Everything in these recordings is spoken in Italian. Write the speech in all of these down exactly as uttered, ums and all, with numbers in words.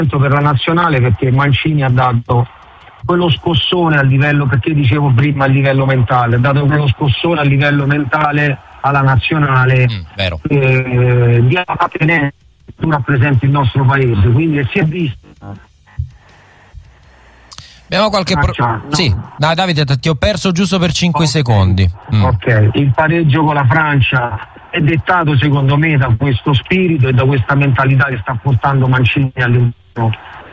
per la nazionale, perché Mancini ha dato quello scossone a livello, perché dicevo prima a livello mentale, ha dato quello scossone a livello mentale alla nazionale, mm, vero. Eh, di appartenenza che rappresenta il nostro paese, quindi si è visto. Abbiamo qualche pro... no. Sì, no, Davide, ti ho perso giusto per cinque okay. secondi. Mm. Ok, il pareggio con la Francia è dettato secondo me da questo spirito e da questa mentalità che sta portando Mancini all'interno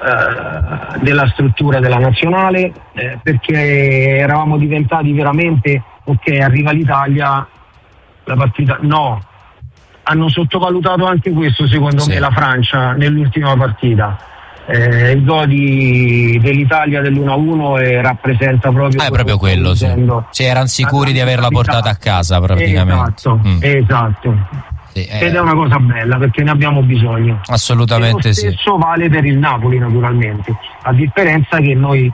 eh, della struttura della nazionale, eh, perché eravamo diventati veramente, ok, arriva l'Italia, la partita, no, hanno sottovalutato anche questo secondo sì. me la Francia nell'ultima partita. Eh, il gol di, dell'Italia dell'uno a uno eh, rappresenta proprio, ah, è proprio quello, sì. Sì, erano sicuri di averla portata a casa praticamente. Esatto, mm. esatto. Sì, eh. Ed è una cosa bella perché ne abbiamo bisogno. Assolutamente sì. Lo stesso vale per il Napoli naturalmente, a differenza che noi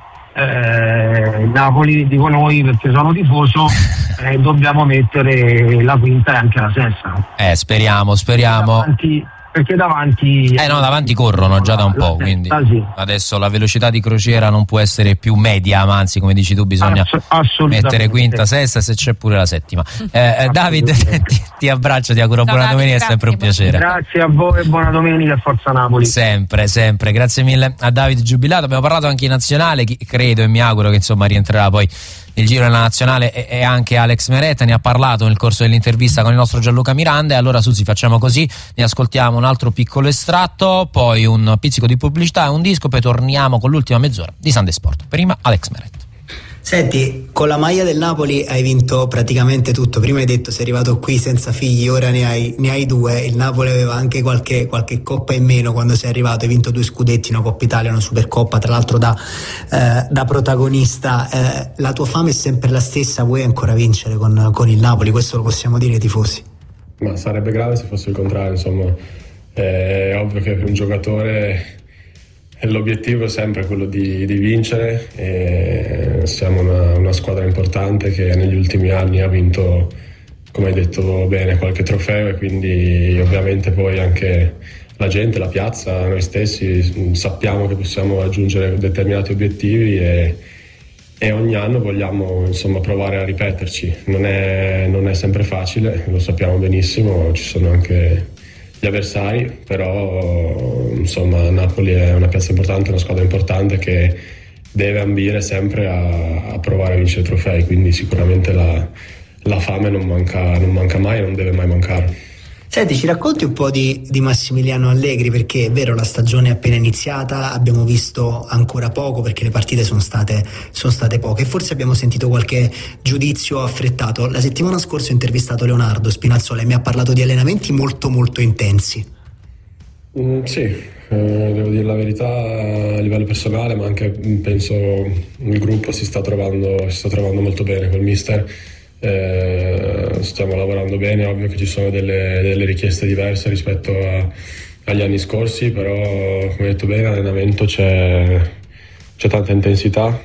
eh, il Napoli, dico noi perché sono tifoso, eh, dobbiamo mettere la quinta e anche la sesta. Eh, speriamo, speriamo. Davanti, perché davanti eh no davanti corrono già da un po', quindi sì. adesso la velocità di crociera non può essere più media, ma anzi, come dici tu, bisogna Ass- mettere quinta, sesta, se c'è pure la settima. eh, Davide, ti, ti abbraccio, ti auguro Ciao, buona Davide, domenica, è sempre un piacere. Grazie a voi e buona domenica, forza Napoli. Sempre, sempre, grazie mille a Davide Giubilato. Abbiamo parlato anche in nazionale, credo e mi auguro che insomma rientrerà poi il giro della nazionale e, e anche Alex Meretta ne ha parlato nel corso dell'intervista con il nostro Gianluca Miranda. E allora Susi, facciamo così, ne ascoltiamo un altro piccolo estratto, poi un pizzico di pubblicità e un disco, poi torniamo con l'ultima mezz'ora di Sunday Sport. Prima Alex Meretta. Senti, con la maglia del Napoli hai vinto praticamente tutto. Prima hai detto sei arrivato qui senza figli, ora ne hai, ne hai due. Il Napoli aveva anche qualche, qualche coppa in meno quando sei arrivato, hai vinto due scudetti, una Coppa Italia, una Supercoppa, tra l'altro da, eh, da protagonista. Eh, la tua fame è sempre la stessa, vuoi ancora vincere con, con il Napoli? Questo lo possiamo dire ai tifosi? Ma sarebbe grave se fosse il contrario, insomma. È ovvio che per un giocatore l'obiettivo è sempre quello di, di vincere, e siamo una, una squadra importante che negli ultimi anni ha vinto, come hai detto bene, qualche trofeo, e quindi ovviamente poi anche la gente, la piazza, noi stessi sappiamo che possiamo raggiungere determinati obiettivi e, e ogni anno vogliamo insomma provare a ripeterci. Non è, non è sempre facile, lo sappiamo benissimo, ci sono anche gli avversari, però insomma Napoli è una piazza importante, una squadra importante che deve ambire sempre a, a provare a vincere trofei, quindi sicuramente la, la fame non manca, non manca mai e non deve mai mancare. Senti, ci racconti un po' di, di Massimiliano Allegri, perché è vero, la stagione è appena iniziata, abbiamo visto ancora poco perché le partite sono state, sono state poche e forse abbiamo sentito qualche giudizio affrettato. La settimana scorsa ho intervistato Leonardo Spinazzola e mi ha parlato di allenamenti molto molto intensi. Mm, sì, eh, devo dire la verità a livello personale, ma anche penso il gruppo si sta trovando, si sta trovando molto bene col mister. Eh, stiamo lavorando bene, ovvio che ci sono delle, delle richieste diverse rispetto a, agli anni scorsi, però come hai detto bene, allenamento c'è, c'è tanta intensità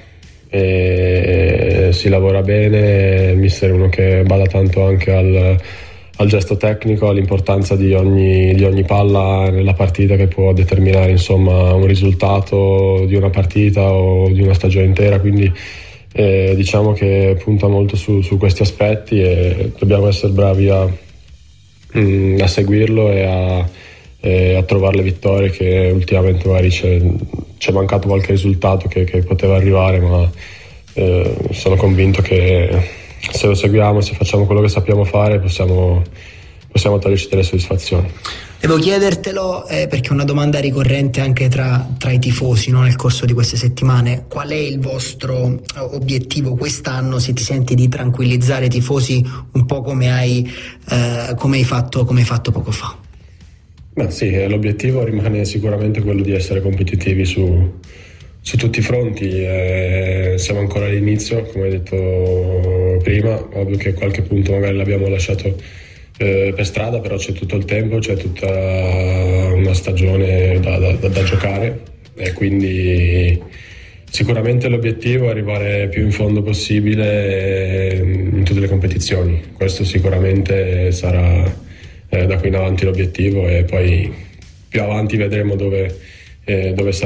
e si lavora bene. Il mister è uno che bada tanto anche al, al gesto tecnico, all'importanza di ogni, di ogni palla nella partita, che può determinare insomma un risultato di una partita o di una stagione intera, quindi Eh, diciamo che punta molto su, su questi aspetti e dobbiamo essere bravi a, mm, a seguirlo e a, e a trovare le vittorie, che ultimamente magari c'è, c'è mancato qualche risultato che, che poteva arrivare, ma eh, sono convinto che se lo seguiamo, se facciamo quello che sappiamo fare, possiamo, possiamo toglierci delle soddisfazioni. Devo chiedertelo eh, perché è una domanda ricorrente anche tra, tra i tifosi, no? Nel corso di queste settimane. Qual è il vostro obiettivo quest'anno, se ti senti di tranquillizzare i tifosi un po' come hai, eh, come hai fatto, come hai fatto poco fa? Beh, sì, l'obiettivo rimane sicuramente quello di essere competitivi su, su tutti i fronti. Eh, siamo ancora all'inizio, come hai detto prima, ovvio che qualche punto magari l'abbiamo lasciato per strada, però c'è tutto il tempo, c'è tutta una stagione da, da, da giocare e quindi sicuramente l'obiettivo è arrivare più in fondo possibile in tutte le competizioni. Questo sicuramente sarà eh, da qui in avanti l'obiettivo, e poi più avanti vedremo dove, eh, dove sarà